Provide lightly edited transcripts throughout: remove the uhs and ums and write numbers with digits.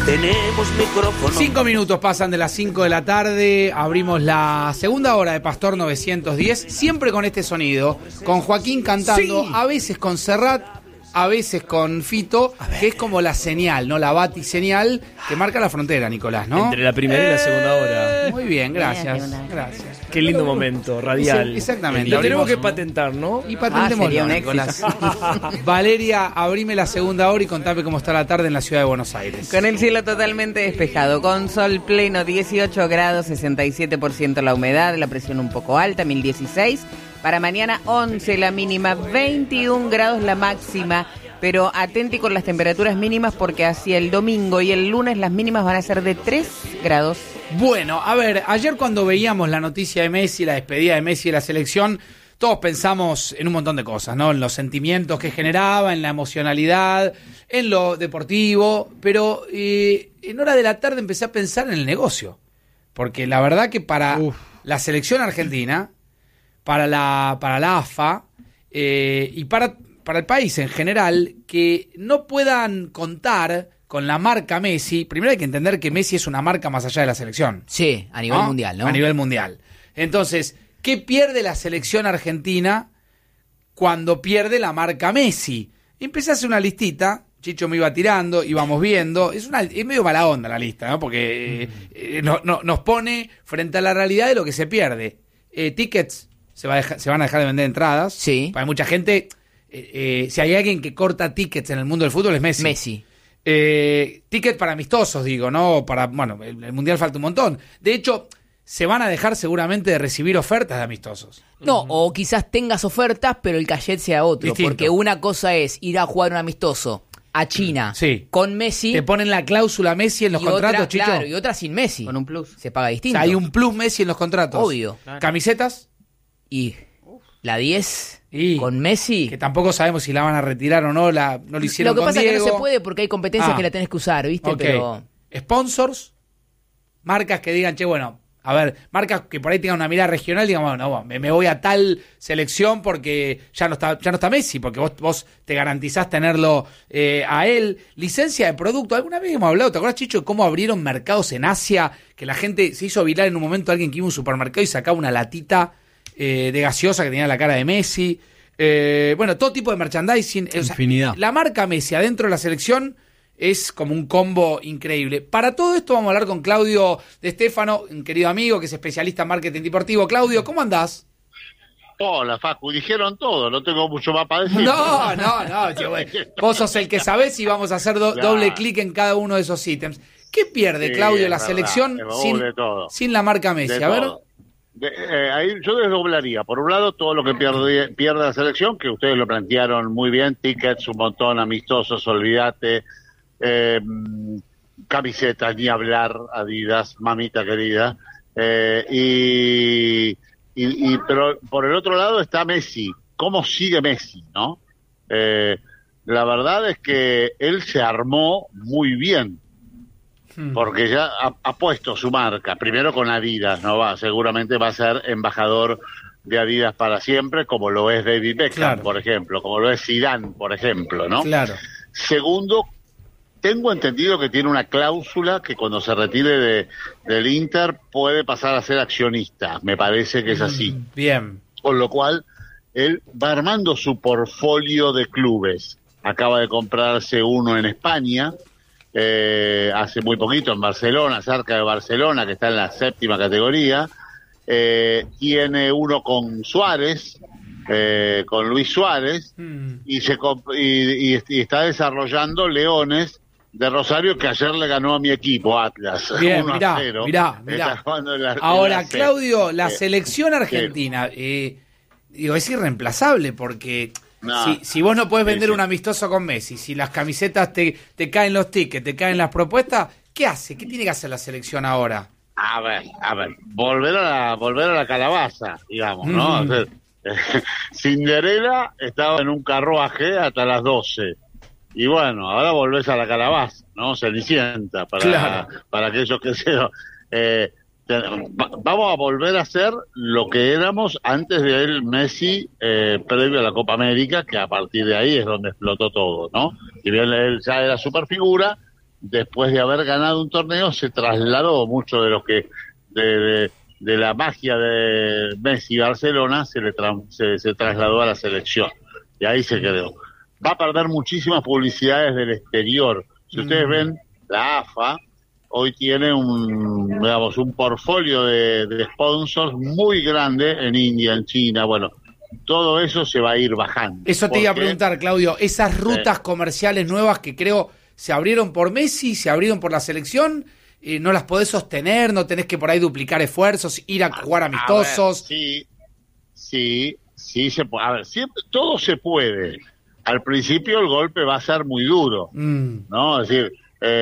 tenemos micrófono. 5 minutos pasan de las 5 de la tarde, abrimos la segunda hora de Pastor 910, siempre con este sonido, con Joaquín cantando, sí, a veces con Serrat, a veces con Fito, que es como la señal, ¿no? La batiseñal que marca la frontera, Nicolás, ¿no? Entre la primera y la segunda hora. Muy bien, gracias. Gracias. Qué lindo momento, radial. Exactamente. Lo tenemos que patentar, ¿no? Y patentémoslo, un Nicolás. Valeria, abrime la segunda hora y contame cómo está la tarde en la ciudad de Buenos Aires. Con el cielo totalmente despejado, con sol pleno, 18 grados, 67% la humedad, la presión un poco alta, 1016. Para mañana 11 la mínima, 21 grados la máxima, pero atenti con las temperaturas mínimas porque hacia el domingo y el lunes las mínimas van a ser de 3 grados. Bueno, a ver, ayer cuando veíamos la noticia de Messi, la despedida de Messi de la selección, todos pensamos en un montón de cosas, ¿no? En los sentimientos que generaba, en la emocionalidad, en lo deportivo, pero en hora de la tarde empecé a pensar en el negocio, porque la verdad que para la selección argentina, para la AFA y para el país en general, que no puedan contar con la marca Messi. Primero hay que entender que Messi es una marca más allá de la selección. Sí, a nivel mundial, ¿no? A nivel mundial. Entonces, ¿qué pierde la selección argentina cuando pierde la marca Messi? Empecé a hacer una listita, Chicho me iba tirando, íbamos viendo. Es medio mala onda la lista, ¿no? Porque nos pone frente a la realidad de lo que se pierde. Tickets, se van a dejar de vender entradas. Sí. Para mucha gente, si hay alguien que corta tickets en el mundo del fútbol es Messi. Messi. Tickets para amistosos, digo, ¿no? El Mundial falta un montón. De hecho, se van a dejar seguramente de recibir ofertas de amistosos. No, o quizás tengas ofertas, pero el cachet sea otro. Distinto. Porque una cosa es ir a jugar un amistoso a China con Messi. Te ponen la cláusula Messi en los contratos, Chicho. Claro, y otra sin Messi. Con un plus. Se paga distinto. O sea, hay un plus Messi en los contratos. Obvio. Claro. ¿Camisetas? Y la 10 con Messi. Que tampoco sabemos si la van a retirar o no. No lo hicieron con Diego. Lo que pasa es que no se puede porque hay competencias que la tenés que usar, ¿viste? Okay. Pero sponsors, marcas que digan, che, bueno, a ver, marcas que por ahí tengan una mirada regional, digan, bueno, me voy a tal selección porque ya no está Messi, porque vos te garantizás tenerlo a él. Licencia de producto, alguna vez hemos hablado, ¿te acuerdas, Chicho, de cómo abrieron mercados en Asia? Que la gente se hizo viral en un momento, alguien que iba a un supermercado y sacaba una latita de gaseosa que tenía la cara de Messi. Bueno, todo tipo de merchandising. Infinidad. O sea, la marca Messi adentro de la selección es como un combo increíble. Para todo esto vamos a hablar con Claudio De Stefano, un querido amigo que es especialista en marketing deportivo. Claudio, ¿cómo andás? Hola, Facu, dijeron todo, no tengo mucho más para decir. No, tío, vos sos el que sabés y vamos a hacer doble clic en cada uno de esos ítems. ¿Qué pierde, Claudio, la selección sin la marca Messi? A ver. Ahí yo desdoblaría, por un lado, todo lo que pierde la selección, que ustedes lo plantearon muy bien, tickets, un montón, amistosos, olvídate, camisetas, ni hablar, Adidas, mamita querida, pero por el otro lado está Messi. ¿Cómo sigue Messi, no? La verdad es que él se armó muy bien, porque ya ha puesto su marca, primero con Adidas, seguramente va a ser embajador de Adidas para siempre, como lo es David Beckham, por ejemplo, como lo es Zidane, por ejemplo, ¿no? Claro. Segundo, tengo entendido que tiene una cláusula que cuando se retire del Inter puede pasar a ser accionista, me parece que es así. Bien. Con lo cual, él va armando su portfolio de clubes. Acaba de comprarse uno en España, hace muy poquito en Barcelona, cerca de Barcelona, que está en la 7ª categoría. Tiene uno con Suárez, con Luis Suárez, y está desarrollando Leones de Rosario, que ayer le ganó a mi equipo, Atlas. Bien, mirá. Ahora, Claudio, la selección argentina, es irreemplazable porque... No, si vos no podés vender un amistoso con Messi, si las camisetas te caen los tickets, te caen las propuestas, ¿qué hace? ¿Qué tiene que hacer la selección ahora? A ver, volver a la calabaza, digamos, ¿no? O sea, Cinderella estaba en un carruaje hasta las 12. Y bueno, ahora volvés a la calabaza, ¿no? Cenicienta, para aquellos que sean... vamos a volver a ser lo que éramos antes de él, Messi, previo a la Copa América, que a partir de ahí es donde explotó todo, ¿no? Si bien él ya era superfigura, después de haber ganado un torneo, se trasladó mucho de lo que de la magia de Messi y Barcelona, se trasladó a la selección. Y ahí se quedó. Va a perder muchísimas publicidades del exterior. Si ustedes ven, la AFA hoy tiene un portfolio de sponsors muy grande en India, en China, bueno, todo eso se va a ir bajando. Eso te iba a preguntar, Claudio, esas rutas comerciales nuevas que creo se abrieron por Messi, se abrieron por la selección, no las podés sostener, no tenés que por ahí duplicar esfuerzos, ir a jugar amistosos. A ver, sí, se puede. A ver, siempre, todo se puede. Al principio el golpe va a ser muy duro, ¿no? Es decir,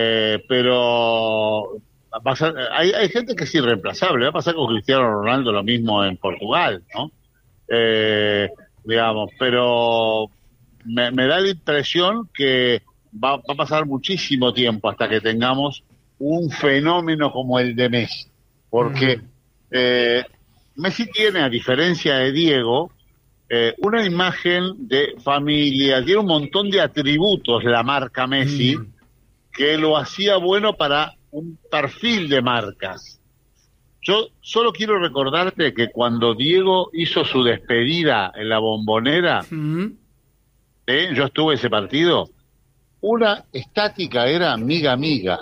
pero hay gente que es irreemplazable. Va a pasar con Cristiano Ronaldo lo mismo en Portugal, ¿no? Digamos, pero me da la impresión que va a pasar muchísimo tiempo hasta que tengamos un fenómeno como el de Messi, porque Messi tiene, a diferencia de Diego, una imagen de familia, tiene un montón de atributos la marca Messi que lo hacía bueno para un perfil de marcas. Yo solo quiero recordarte que cuando Diego hizo su despedida en la Bombonera, yo estuve ese partido, una estática era Miga Miga,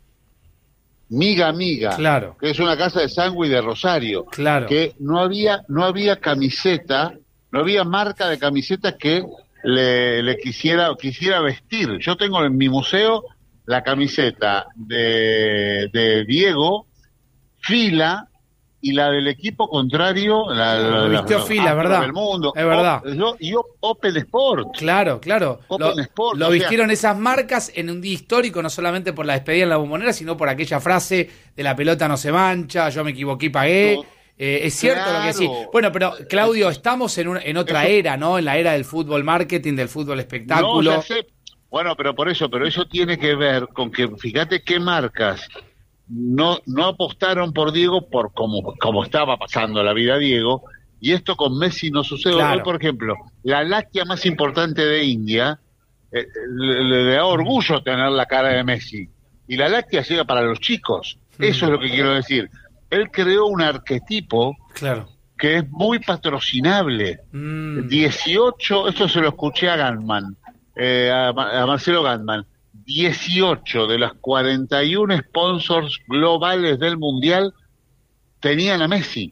claro, que es una casa de sándwich de Rosario, claro, que no había camiseta, no había marca de camiseta que le quisiera vestir. Yo tengo en mi museo la camiseta de Diego, Fila, y la del equipo contrario, la vistió Fila, ¿verdad? Del mundo, es verdad. Y Opel Sport. Claro. Open Sport, lo vistieron esas marcas en un día histórico, no solamente por la despedida en la Bombonera, sino por aquella frase de la pelota no se mancha, yo me equivoqué y pagué. Es cierto lo que decís. Bueno, pero Claudio, estamos en otra era, ¿no? En la era del fútbol marketing, del fútbol espectáculo. No, ya sé. Bueno, pero eso tiene que ver con que, fíjate qué marcas no apostaron por Diego por como estaba pasando la vida Diego, y esto con Messi no sucede. Claro. Hoy, por ejemplo, la láctea más importante de India, le da orgullo tener la cara de Messi, y la láctea llega para los chicos. Eso es lo que quiero decir. Él creó un arquetipo, claro, que es muy patrocinable. 18, esto se lo escuché a Gantman, a Marcelo Gantman, 18 de las 41 sponsors globales del Mundial tenían a Messi.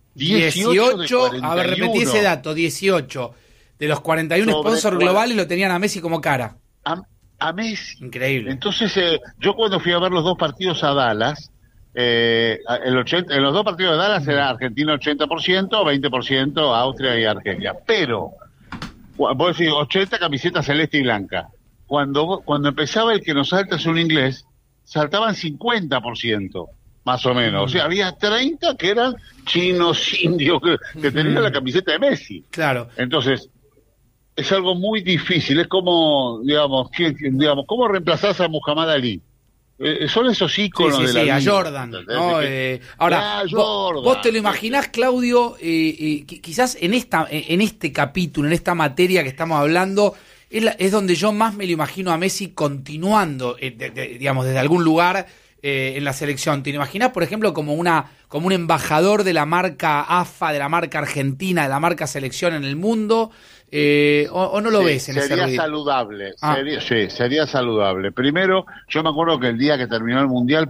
18 a ver, repetí ese dato, 18 de los 41 sponsors globales lo tenían a Messi como cara. A Messi. Increíble. Entonces, yo cuando fui a ver los dos partidos a Dallas, en los dos partidos de Dallas era Argentina 80%, 20% Austria y Argelia. Pero, vos decís, 80 camiseta celeste y blanca. Cuando empezaba el que nos salta es un inglés, saltaban 50%, más o menos. O sea, había 30 que eran chinos, indios, que tenían la camiseta de Messi. Claro. Entonces, es algo muy difícil. Es como, digamos, ¿cómo reemplazás a Muhammad Ali? Son esos íconos de la vida. A Jordan, ¿no? Ahora, Jordan. Vos te lo imaginás, Claudio, quizás en este capítulo, en esta materia que estamos hablando, es donde yo más me lo imagino a Messi continuando, digamos, desde algún lugar en la selección. ¿Te lo imaginás, por ejemplo, como un embajador de la marca AFA, de la marca Argentina, de la marca selección en el mundo? ¿O no lo ves en ese ruido? Sería saludable. Sería saludable. Primero, yo me acuerdo que el día que terminó el Mundial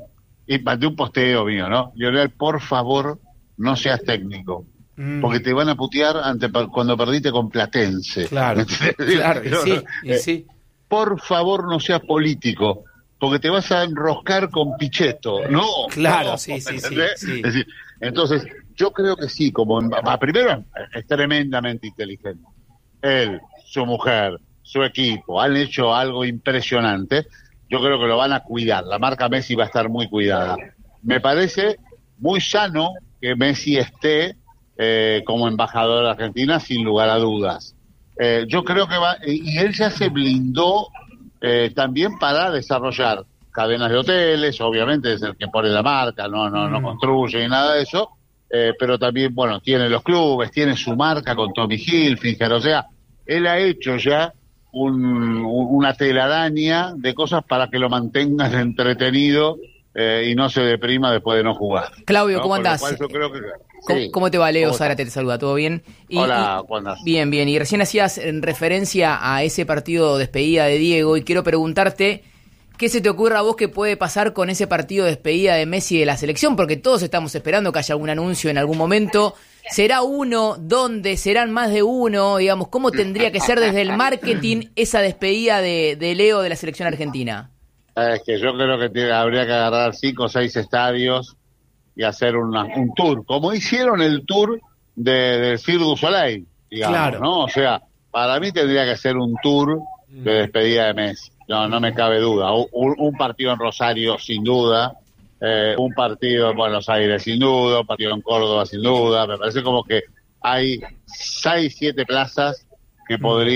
y mandé un posteo mío, ¿no? Lionel, por favor, no seas técnico. Porque te van a putear cuando perdiste con Platense. Claro, claro, sí. Por favor, no seas político, porque te vas a enroscar con Pichetto. No. Claro, no, sí. Es decir, entonces, yo creo que sí, primero es tremendamente inteligente. Él, su mujer, su equipo, han hecho algo impresionante. Yo creo que lo van a cuidar. La marca Messi va a estar muy cuidada. Me parece muy sano que Messi esté como embajador de Argentina, sin lugar a dudas. Yo creo que y él ya se blindó también para desarrollar cadenas de hoteles, obviamente es el que pone la marca, no construye ni nada de eso, pero también, bueno, tiene los clubes, tiene su marca con Tommy Hilfiger, o sea, él ha hecho ya una telaraña de cosas para que lo mantengan entretenido y no se deprima después de no jugar. Claudio, ¿cómo andás? Yo creo que, ¿Cómo te va, Leo? Zárate te saluda, ¿todo bien? Hola, ¿cómo andás? Bien, bien. Y recién hacías referencia a ese partido de despedida de Diego y quiero preguntarte, ¿qué se te ocurre a vos que puede pasar con ese partido de despedida de Messi de la selección? Porque todos estamos esperando que haya algún anuncio en algún momento. ¿Será uno? ¿Dónde? ¿Serán más de uno? Digamos, ¿cómo tendría que ser desde el marketing esa despedida de Leo de la selección argentina? Es que yo creo que habría que agarrar 5 o 6 estadios y hacer un tour, como hicieron el tour del Cirque du Soleil, digamos, claro, ¿no? O sea, para mí tendría que ser un tour de despedida de Messi. No me cabe duda. Un partido en Rosario, sin duda. Un partido en Buenos Aires, sin duda. Un partido en Córdoba, sin duda. Me parece como que hay 6, 7 plazas que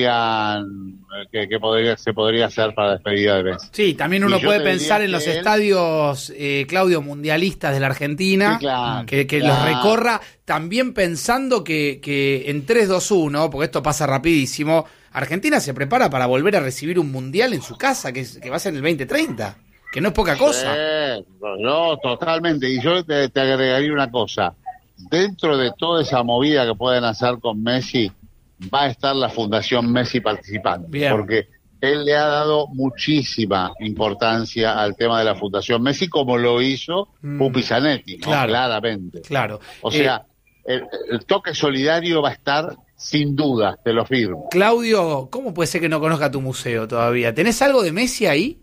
se podría hacer para despedida de Messi. Sí, también uno puede pensar en los estadios, Claudio, mundialistas de la Argentina, sí, claro, que los recorra, también pensando que en 3-2-1, porque esto pasa rapidísimo, Argentina se prepara para volver a recibir un mundial en su casa, que va a ser en el 2030, que no es poca cosa. No, totalmente. Y yo te agregaría una cosa. Dentro de toda esa movida que pueden hacer con Messi, va a estar la Fundación Messi participando. Bien. Porque él le ha dado muchísima importancia al tema de la Fundación Messi, como lo hizo Pupi Zanetti, ¿no? Claro, claramente. Claro. O sea, el toque solidario va a estar sin duda, te lo firmo. Claudio, ¿cómo puede ser que no conozca tu museo todavía? ¿Tenés algo de Messi ahí?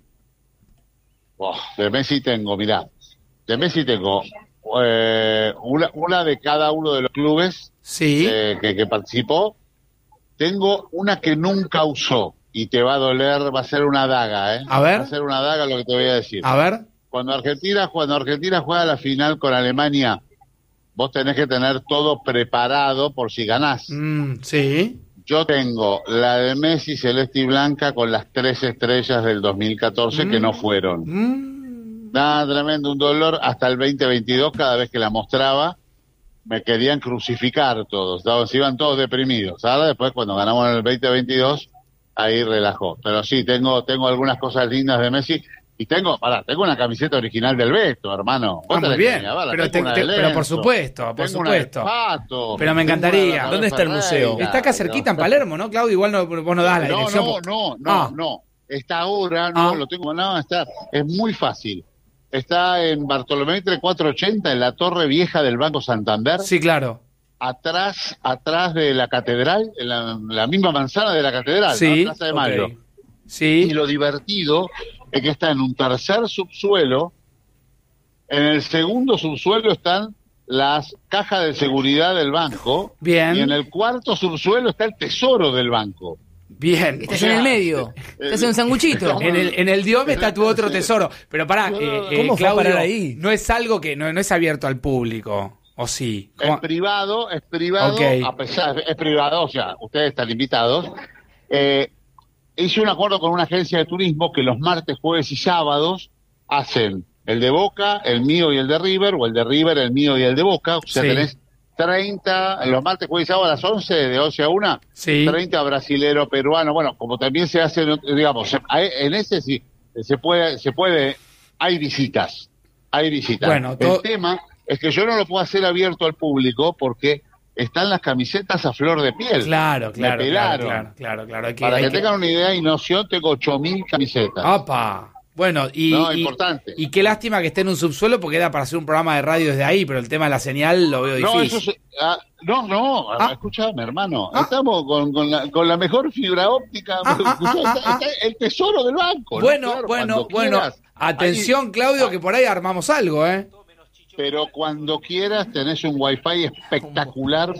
De Messi tengo, mirá. De Messi tengo una de cada uno de los clubes, sí, que participó. Tengo una que nunca usó y te va a doler, va a ser una daga, ¿eh? A ver. Va a ser una daga lo que te voy a decir. A ver. Cuando Argentina juega la final con Alemania, vos tenés que tener todo preparado por si ganás. Sí. Yo tengo la de Messi celeste y blanca con las 3 estrellas del 2014 que no fueron. Nada, tremendo, un dolor hasta el 2022 cada vez que la mostraba. Me querían crucificar todos, se iban todos deprimidos. Ahora después cuando ganamos en el 2022, ahí relajó. Pero sí, tengo algunas cosas lindas de Messi y tengo una camiseta original del Beto, hermano. Muy bien, pero por supuesto. Pero me encantaría. ¿Dónde está el museo? Está acá cerquita en Palermo, ¿no, Claudio? Igual vos no das la dirección. No. Está ahora, lo tengo, es muy fácil. Está en Bartolomé entre 480, en la Torre Vieja del Banco Santander. Sí, claro. Atrás de la catedral, en la misma manzana de la catedral, sí, Plaza de Mayo. Okay. Sí. Y lo divertido es que está en un tercer subsuelo. En el segundo subsuelo están las cajas de seguridad del banco. Bien. Y en el cuarto subsuelo está el tesoro del banco. Bien. Estás en el medio. Estás en un sanguchito. En el Diome está tu otro tesoro. Pero pará, ¿cómo Claudio, fue a parar ahí? No es algo que no es abierto al público, ¿o sí? Es privado, okay. A pesar, es privado, o sea, ustedes están invitados. Hice un acuerdo con una agencia de turismo que los martes, jueves y sábados hacen el de Boca, el mío y el de River, o el de River, el mío y el de Boca. O sea, tenés 30, los martes, jueves y sábados a las 11, de 11 a 1, 30 brasilero, peruano. Bueno, como también se hace, digamos, en ese sí, se puede, hay visitas. Bueno, el tema es que yo no lo puedo hacer abierto al público porque están las camisetas a flor de piel. Claro. Para que tengan una idea y noción, tengo 8.000 camisetas. ¡Apa! Bueno, importante. Y qué lástima que esté en un subsuelo porque era para hacer un programa de radio desde ahí, pero el tema de la señal lo veo difícil. Escúchame, hermano. Estamos con la mejor fibra óptica. Está el tesoro del banco. Bueno. Atención, Claudio, que por ahí armamos algo, ¿eh? Pero cuando quieras tenés un wifi espectacular